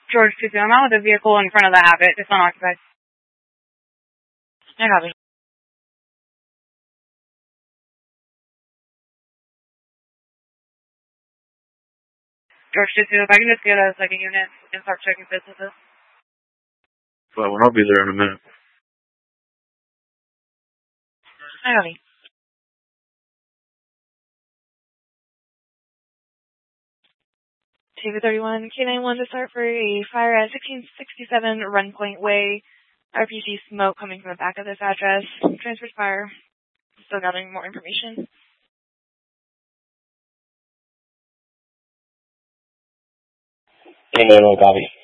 George 2, I'm out with a vehicle in front of the Abbott. It's unoccupied. I copy. George 2, if I can just get a second unit and start checking businesses. Well, I'll be there in a minute. I copy. 231 K91 to start for a fire at 1667 Run Point Way. RPG smoke coming from the back of this address. Transferred fire. Still gathering more information. K91 copy.